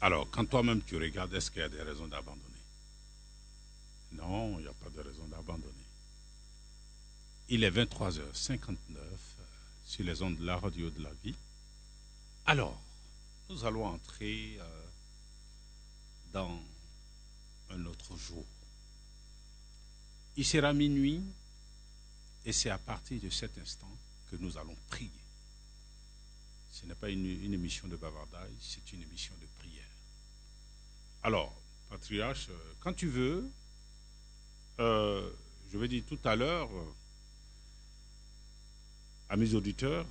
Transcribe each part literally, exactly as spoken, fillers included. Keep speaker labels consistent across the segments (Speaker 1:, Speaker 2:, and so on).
Speaker 1: Alors, quand toi-même tu regardes, est-ce qu'il y a des raisons d'abandonner? Non, il n'y a pas de raison d'abandonner. Il est vingt-trois heures cinquante-neuf euh, sur les ondes de la radio de la vie. Alors, nous allons entrer euh, dans un autre jour. Il sera minuit et c'est à partir de cet instant que nous allons prier. Ce n'est pas une, une émission de bavardage, c'est une émission de prière. Alors, patriarche, quand tu veux, euh, je vais dire tout à l'heure euh, à mes auditeurs,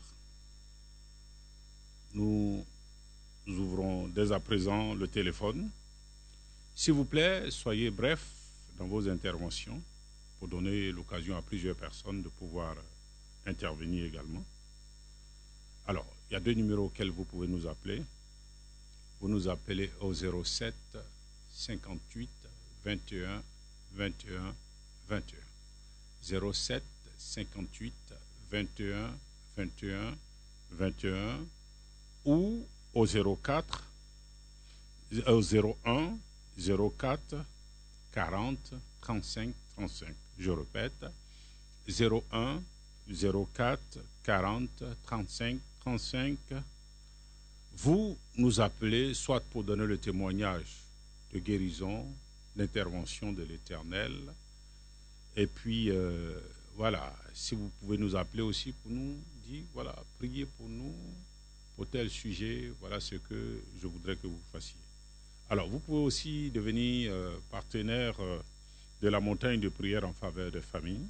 Speaker 1: nous ouvrons dès à présent le téléphone. S'il vous plaît, soyez brefs dans vos interventions pour donner l'occasion à plusieurs personnes de pouvoir intervenir également. Alors, il y a deux numéros auxquels vous pouvez nous appeler. Vous nous appelez au zéro sept cinquante-huit vingt et un vingt et un vingt et un. zéro sept cinquante-huit vingt et un vingt et un vingt et un ou au zéro quatre au zéro un zéro quatre quarante trente-cinq trente-cinq. Je répète, zéro un zéro quatre quarante trente-cinq trente-cinq. Vous nous appelez soit pour donner le témoignage de guérison, d'intervention de l'Éternel. Et puis, euh, voilà, si vous pouvez nous appeler aussi pour nous dire, voilà, priez pour nous, pour tel sujet, voilà ce que je voudrais que vous fassiez. Alors, vous pouvez aussi devenir euh, partenaire euh, de la montagne de prière en faveur des familles.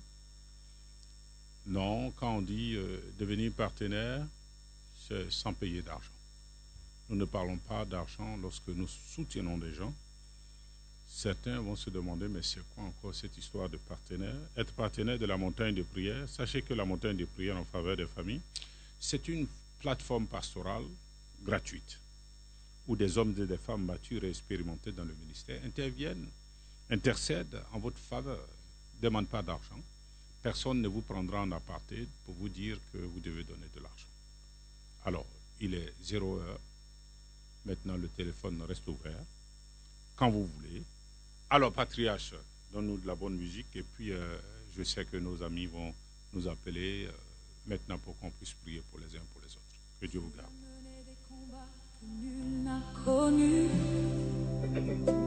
Speaker 1: Non, quand on dit euh, devenir partenaire, c'est sans payer d'argent. Nous ne parlons pas d'argent lorsque nous soutenons des gens. Certains vont se demander, mais c'est quoi encore cette histoire de partenaire? Être partenaire de la montagne de prière, sachez que la montagne de prière en faveur des familles, c'est une plateforme pastorale gratuite où des hommes et des femmes matures et expérimentés dans le ministère interviennent, intercèdent en votre faveur, ne demandent pas d'argent. Personne ne vous prendra en aparté pour vous dire que vous devez donner de l'argent. Alors, il est zéro heure. Maintenant, le téléphone reste ouvert. Quand vous voulez. Alors, patriarche, donne-nous de la bonne musique. Et puis, euh, je sais que nos amis vont nous appeler euh, maintenant pour qu'on puisse prier pour les uns pour les autres. Que Dieu vous garde.